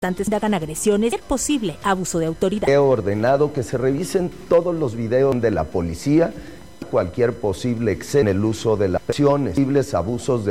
Antes hagan agresiones, es posible abuso de autoridad. He ordenado que se revisen todos los videos de la policía, cualquier posible exceso en el uso de las acciones, posibles abusos de